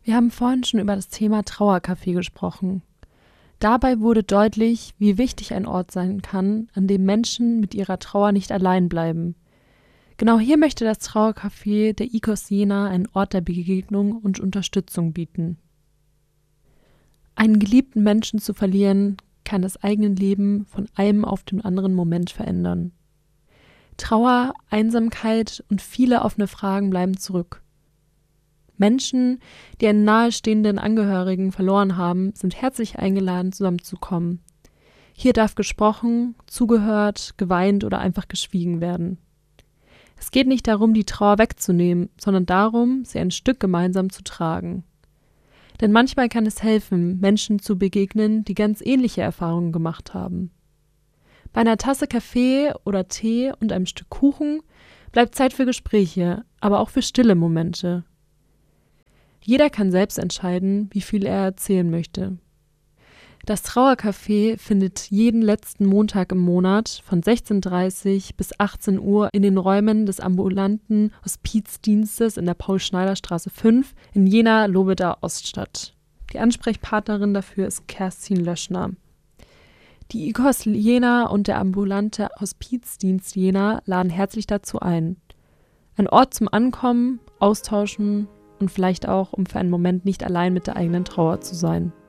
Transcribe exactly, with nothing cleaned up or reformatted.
Wir haben vorhin schon über das Thema Trauercafé gesprochen. Dabei wurde deutlich, wie wichtig ein Ort sein kann, an dem Menschen mit ihrer Trauer nicht allein bleiben. Genau hier möchte das Trauercafé der I K O S Jena einen Ort der Begegnung und Unterstützung bieten. Einen geliebten Menschen zu verlieren, kann das eigene Leben von einem auf den anderen Moment verändern. Trauer, Einsamkeit und viele offene Fragen bleiben zurück. Menschen, die einen nahestehenden Angehörigen verloren haben, sind herzlich eingeladen, zusammenzukommen. Hier darf gesprochen, zugehört, geweint oder einfach geschwiegen werden. Es geht nicht darum, die Trauer wegzunehmen, sondern darum, sie ein Stück gemeinsam zu tragen. Denn manchmal kann es helfen, Menschen zu begegnen, die ganz ähnliche Erfahrungen gemacht haben. Bei einer Tasse Kaffee oder Tee und einem Stück Kuchen bleibt Zeit für Gespräche, aber auch für stille Momente. Jeder kann selbst entscheiden, wie viel er erzählen möchte. Das Trauercafé findet jeden letzten Montag im Monat von sechzehn Uhr dreißig bis achtzehn Uhr in den Räumen des ambulanten Hospizdienstes in der Paul-Schneider-Straße fünf in Jena-Lobeda Ost statt. Die Ansprechpartnerin dafür ist Kerstin Löschner. Die I K O S Jena und der ambulante Hospizdienst Jena laden herzlich dazu ein. Ein Ort zum Ankommen, Austauschen und vielleicht auch, um für einen Moment nicht allein mit der eigenen Trauer zu sein.